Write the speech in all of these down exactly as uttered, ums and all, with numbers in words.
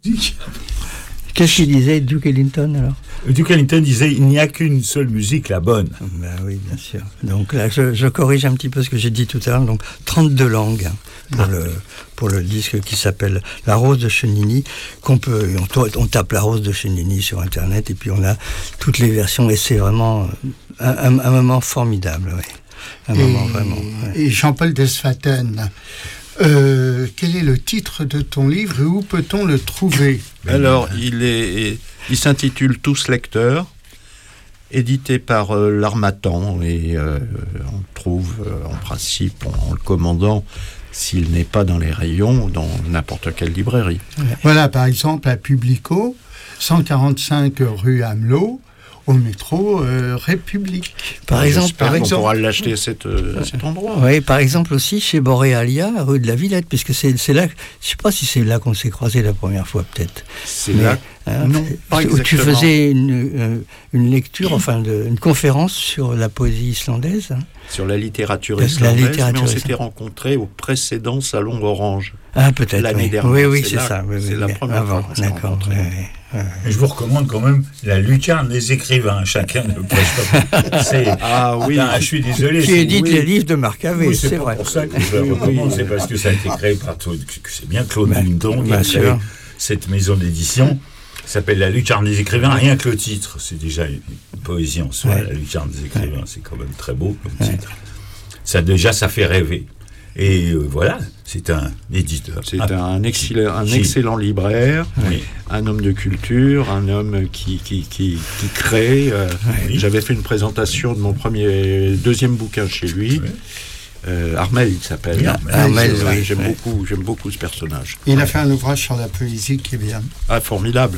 Qu'est-ce qu'il disait, Duke Ellington, alors ? Duke Ellington disait « Il n'y a qu'une seule musique, la bonne ». Ben oui, bien sûr. Donc là, je, je corrige un petit peu ce que j'ai dit tout à l'heure. Donc, trente-deux langues hein, pour, le, pour le disque qui s'appelle « La Rose de Chenini », qu'on peut, on, on tape « La Rose de Chenini » sur Internet, et puis on a toutes les versions, et c'est vraiment un, un, un moment formidable, oui. Un et, moment vraiment. Ouais. Et Jean-Paul Desfaten, euh, quel est le titre de ton livre et où peut-on le trouver ? Alors, il, est, il s'intitule « Tous lecteurs », édité par euh, l'Harmattan, et euh, on le trouve euh, en principe en, en le commandant, s'il n'est pas dans les rayons, dans n'importe quelle librairie. Voilà, par exemple, à Publico, cent quarante-cinq rue Amelot, au métro euh, République. Par exemple, J'espère par qu'on exemple, pourra l'acheter à, cette, à cet endroit. Oui, par exemple aussi chez Borealia, rue de la Villette, puisque c'est, c'est là, je ne sais pas si c'est là qu'on s'est croisés la première fois, peut-être. C'est Mais, là hein, non, pas où tu exactement. faisais une, euh, une lecture, enfin de, une conférence sur la poésie islandaise. Hein. Sur la littérature La islandaise, littérature mais on s'était islandaise. rencontrés au précédent Salon Orange. Ah, peut-être. L'année oui. dernière. Oui, oui, C'est c'est, là- ça. Oui, c'est oui, la oui. première Avant, fois qu'on s'est d'accord. rencontrés. Oui, oui, oui. Et je vous recommande quand même la lucarne des écrivains. Chacun ne prêche pas. C'est... Ah oui, Ah, je suis désolé. Tu c'est- édites oui. les livres de Marc Havé, Oui, c'est, c'est, pas vrai. pour ça que je le recommande, c'est parce que ça a été créé par Claude, que c'est bien Claude Ben, Winton qui bien a créé sûr. cette maison d'édition. Ça s'appelle La Lucarne des écrivains, rien que le titre, c'est déjà une poésie en soi. Ouais. La Lucarne des écrivains, c'est quand même très beau comme titre. Ça déjà, ça fait rêver. Et euh, voilà, c'est un éditeur. c'est Ah, un, excellent, un Si. excellent libraire, Oui. un homme de culture, un homme qui, qui, qui, qui crée. euh, Oui. J'avais fait une présentation de mon premier, deuxième bouquin chez lui. Oui. Euh, Armel, il s'appelle. Oui, Armel, Armel, oui, ouais, j'aime oui. beaucoup, j'aime beaucoup ce personnage. Il a fait un ouvrage sur la poésie qui est bien. Ah, formidable.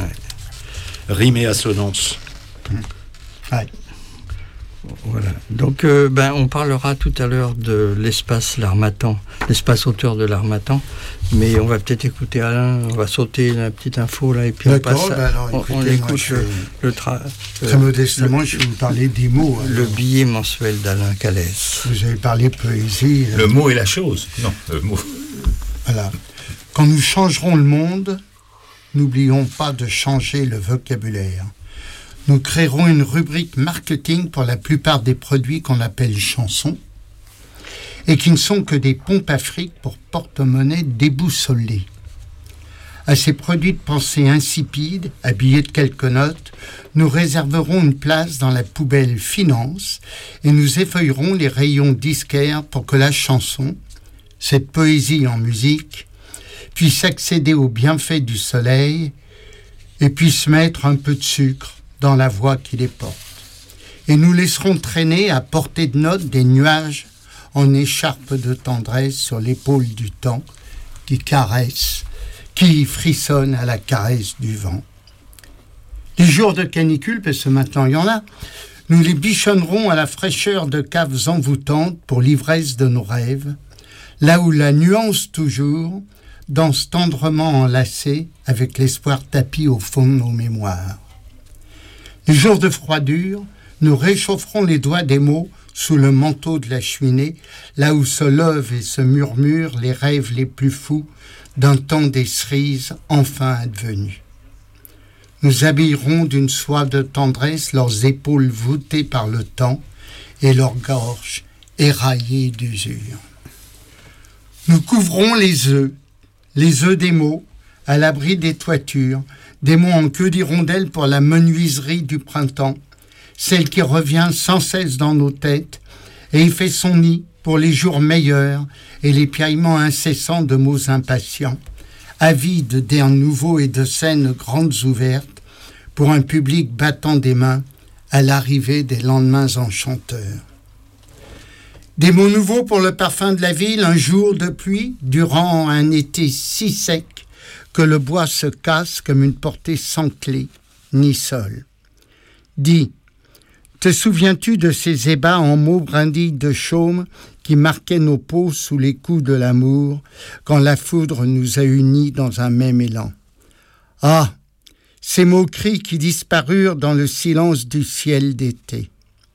Rime et assonance. Ouais. Voilà. Donc, euh, ben, on parlera tout à l'heure de l'espace L'Harmattan, l'espace auteur de L'Harmattan, mais on va peut-être écouter Alain, on va sauter la petite info là, et puis D'accord, on passe, à- ben alors, on, écoutez, on moi, écoute je le, vais- le, tra- Très euh, modestement, je vais vous parler des mots. le alors. billet mensuel d'Alain Calès. Vous avez parlé poésie. Le mot est la chose. Non, le mot. Voilà. Quand nous changerons le monde, n'oublions pas de changer le vocabulaire. Nous créerons une rubrique marketing pour la plupart des produits qu'on appelle chansons et qui ne sont que des pompes à fric pour porte-monnaie déboussolés. À ces produits de pensée insipides, habillés de quelques notes, nous réserverons une place dans la poubelle finance et nous effeuillerons les rayons disquaires pour que la chanson, cette poésie en musique, puisse accéder aux bienfaits du soleil et puisse mettre un peu de sucre dans la voix qui les porte. Et nous laisserons traîner à portée de notes des nuages en écharpe de tendresse sur l'épaule du temps qui caresse, qui frissonne à la caresse du vent. Les jours de canicule, parce que maintenant il y en a, nous les bichonnerons à la fraîcheur de caves envoûtantes pour l'ivresse de nos rêves, là où la nuance toujours danse tendrement enlacée avec l'espoir tapi au fond de nos mémoires. Les jours de froidure, nous réchaufferons les doigts des mots sous le manteau de la cheminée, là où se lèvent et se murmurent les rêves les plus fous d'un temps des cerises enfin advenu. Nous habillerons d'une soie de tendresse leurs épaules voûtées par le temps et leurs gorges éraillées d'usure. Nous couvrons les œufs, les œufs des mots, à l'abri des toitures, des mots en queue d'hirondelle pour la menuiserie du printemps, celle qui revient sans cesse dans nos têtes et y fait son nid pour les jours meilleurs et les piaillements incessants de mots impatients, avides d'air nouveau et de scènes grandes ouvertes pour un public battant des mains à l'arrivée des lendemains enchanteurs. Des mots nouveaux pour le parfum de la ville, un jour de pluie, durant un été si sec que le bois se casse comme une portée sans clé, ni sol. Dis, te souviens-tu de ces ébats en mots brindilles de chaume qui marquaient nos peaux sous les coups de l'amour, quand la foudre nous a unis dans un même élan? Ah, ces mots-cris qui disparurent dans le silence du ciel d'été.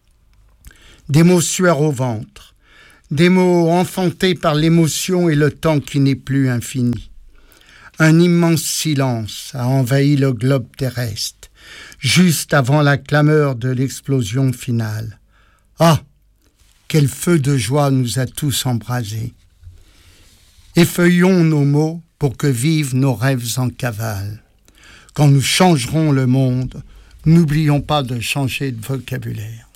Des mots sueurs au ventre, des mots enfantés par l'émotion et le temps qui n'est plus infini. Un immense silence a envahi le globe terrestre, juste avant la clameur de l'explosion finale. Ah, quel feu de joie nous a tous embrasés. Effeuillons nos mots pour que vivent nos rêves en cavale. Quand nous changerons le monde, n'oublions pas de changer de vocabulaire.